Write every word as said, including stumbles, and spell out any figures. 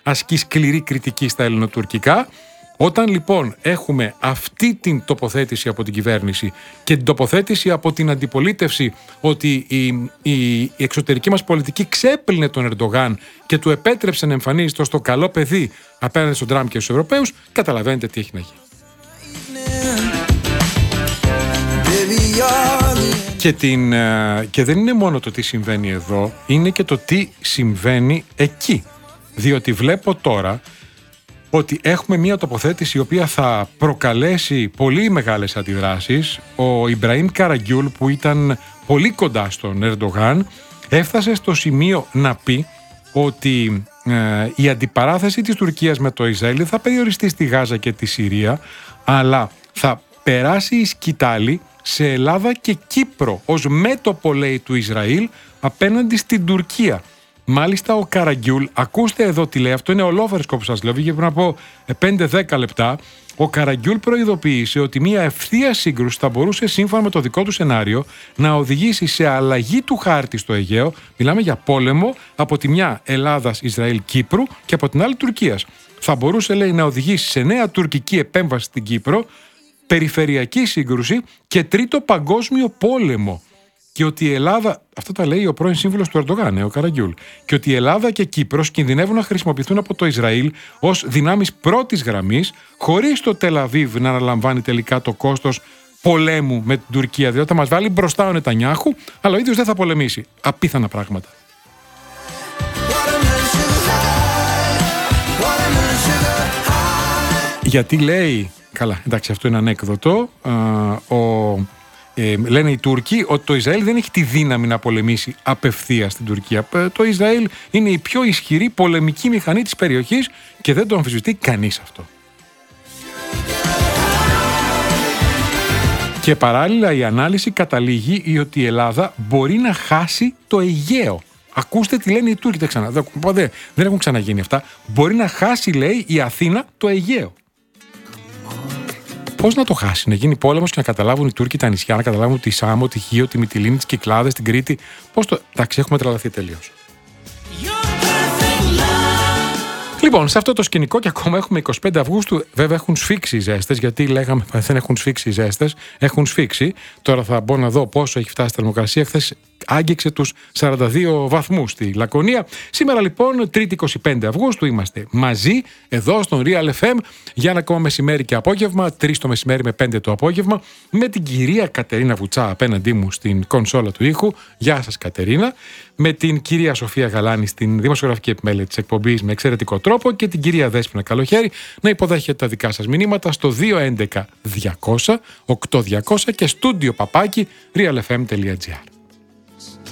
ασκεί σκληρή κριτική στα ελληνοτουρκικά. Όταν λοιπόν έχουμε αυτή την τοποθέτηση από την κυβέρνηση και την τοποθέτηση από την αντιπολίτευση ότι η, η, η εξωτερική μας πολιτική ξέπλυνε τον Ερντογάν και του επέτρεψε να εμφανίζεται ως το καλό παιδί απέναντι στον Τραμπ και στους Ευρωπαίους, καταλαβαίνετε τι έχει να γίνει. Και, την, και δεν είναι μόνο το τι συμβαίνει εδώ, είναι και το τι συμβαίνει εκεί. Διότι βλέπω τώρα ότι έχουμε μια τοποθέτηση η οποία θα προκαλέσει πολύ μεγάλες αντιδράσεις. Ο Ιμπραήμ Καραγκιούλ, που ήταν πολύ κοντά στον Ερντογάν, έφτασε στο σημείο να πει ότι ε, η αντιπαράθεση της Τουρκίας με το Ισραήλ θα περιοριστεί στη Γάζα και τη Συρία, αλλά θα περάσει η σκητάλη σε Ελλάδα και Κύπρο ως μέτωπο, λέει, του Ισραήλ απέναντι στην Τουρκία. Μάλιστα ο Καραγκιούλ, ακούστε εδώ τι λέει, αυτό είναι ολόφρεσκο που σας λέω, βγήκε πριν από πέντε δέκα λεπτά. Ο Καραγκιούλ προειδοποίησε ότι μια ευθεία σύγκρουση θα μπορούσε, σύμφωνα με το δικό του σενάριο, να οδηγήσει σε αλλαγή του χάρτη στο Αιγαίο. Μιλάμε για πόλεμο από τη μια Ελλάδας, Ισραήλ, Κύπρου και από την άλλη Τουρκίας. Θα μπορούσε, λέει, να οδηγήσει σε νέα τουρκική επέμβαση στην Κύπρο, περιφερειακή σύγκρουση και τρίτο παγκόσμιο πόλεμο. Και ότι η Ελλάδα, αυτό τα λέει ο πρώην σύμβουλος του Ερντογάν, ο Καραγκιούλ, και ότι η Ελλάδα και Κύπρος κινδυνεύουν να χρησιμοποιηθούν από το Ισραήλ ως δυνάμεις πρώτης γραμμής, χωρίς το Τελ Αβίβ να αναλαμβάνει τελικά το κόστος πολέμου με την Τουρκία. Διότι θα μας βάλει μπροστά ο Νετανιάχου, αλλά ο ίδιος δεν θα πολεμήσει. Απίθανα πράγματα. Γιατί λέει, καλά, εντάξει, αυτό είναι ανέκδοτο, α, ο... Ε, λένε οι Τούρκοι ότι το Ισραήλ δεν έχει τη δύναμη να πολεμήσει απευθείας στην Τουρκία. Το Ισραήλ είναι η πιο ισχυρή πολεμική μηχανή της περιοχής και δεν το αμφισβητεί κανείς αυτό. Και παράλληλα η ανάλυση καταλήγει ότι η Ελλάδα μπορεί να χάσει το Αιγαίο. Ακούστε τι λένε οι Τούρκοι, δεν, ξανα, δεν, δεν έχουν ξαναγίνει αυτά. Μπορεί να χάσει, λέει, η Αθήνα το Αιγαίο. Πώς να το χάσει, να γίνει πόλεμος και να καταλάβουν οι Τούρκοι τα νησιά, να καταλάβουν τη Σάμο, τη Χίο, τη Μυτιλήνη, τις Κυκλάδες, την Κρήτη. Πώς το. Εντάξει, έχουμε τρελαθεί τελείως. Λοιπόν, σε αυτό το σκηνικό και ακόμα έχουμε εικοστή πέμπτη Αυγούστου, βέβαια έχουν σφίξει οι ζέστες, γιατί λέγαμε δεν έχουν σφίξει οι ζέστες, έχουν σφίξει. Τώρα θα μπω να δω πόσο έχει φτάσει η θερμοκρασία. Χθες άγγιξε τους σαράντα δύο βαθμούς στη Λακωνία. Σήμερα λοιπόν, Τρίτη εικοστή πέμπτη Αυγούστου, είμαστε μαζί εδώ στον Real εφ εμ για ένα ακόμα μεσημέρι και απόγευμα, τρεις το μεσημέρι με πέντε το απόγευμα, με την κυρία Κατερίνα Βουτσά απέναντί μου στην κονσόλα του ήχου. Γεια σας, Κατερίνα. Με την κυρία Σοφία Γαλάνη στην δημοσιογραφική επιμέλεια της εκπομπής με εξαιρετικό τρόπο και την κυρία Δέσποινα Καλοχέρη να υποδέχεται τα δικά σας μηνύματα στο δύο έντεκα διακόσια οκτώ διακόσια και στούντιο παπάκι realfm.gr.